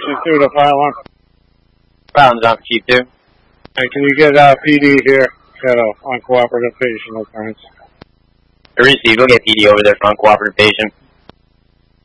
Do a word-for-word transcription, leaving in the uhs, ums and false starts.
Chief two to file one. File's on for Chief two. Hey, can you get uh, P D here? Got a uncooperative patient occurrence. Received. We'll get P D over there for uncooperative patient.